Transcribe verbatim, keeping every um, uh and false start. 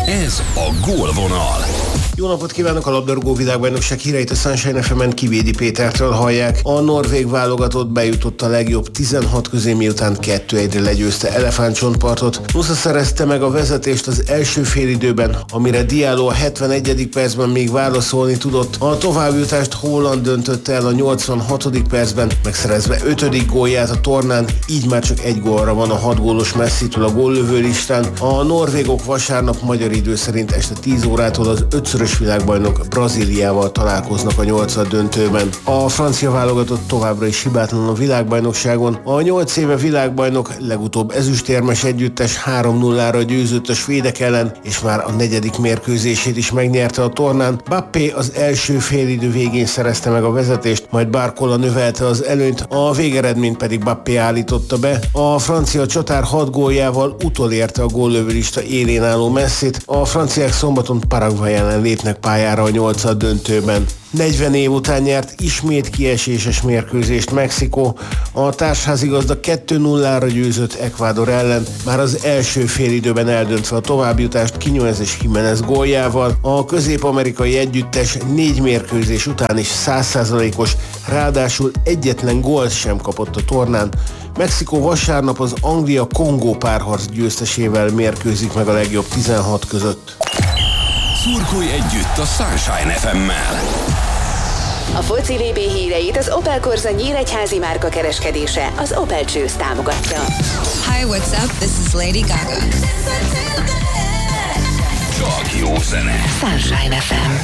Ez a Gólvonal. Jó napot kívánok! A labdarúgó világbajnokság híreit a Sunshine ef emen Kivédi Pétertől hallják. A norvég válogatott bejutott a legjobb tizenhat közé, miután kettő egyre legyőzte Elefántcsontpartot. Nusa szerezte meg a vezetést az első félidőben, amire Diallo a hetvenegyedik percben még válaszolni tudott. A továbbjutást Haaland döntötte el a nyolcvanhatodik percben, megszerezve ötödik gólját a tornán, így már csak egy gólra van a hat gólos Messitől a góllövő listán. A norvégok vasárnap magyar idő szerint este tíz órától az ötszörös világbajnok Brazíliával találkoznak a nyolcad döntőben. A francia válogatott továbbra is hibátlan a világbajnokságon. A nyolc éve világbajnok legutóbb ezüstérmes együttes három nullára győzött a svédek ellen, és már a negyedik mérkőzését is megnyerte a tornán. Mbappé az első félidő végén szerezte meg a vezetést, majd Barcola növelte az előnyt, a végeredményt pedig Mbappé állította be. A francia csatár hat góljával utolérte a góllövőlista élén álló Messit. A franciák szombaton Paraguay ellen lépnek pályára a nyolcad döntőben. negyven év után nyert ismét kieséses mérkőzést Mexikó. A társházigazda kettő nullára győzött Ecuador ellen, már az első félidőben eldöntve a továbbjutást Quiñones és Jiménez góljával. A közép-amerikai együttes négy mérkőzés után is száz százalékos, ráadásul egyetlen gólt sem kapott a tornán. Mexikó vasárnap az Anglia-Kongó párharc győztesével mérkőzik meg a legjobb tizenhat között. Szurkolj együtt a Sunshine ef emmel! A foci vé bé híreit az Opel Corsa nyíregyházi márka kereskedése, az Opel Choose támogatja. Hi, what's up? This is Lady Gaga. Csak jó zene! Sunshine ef em.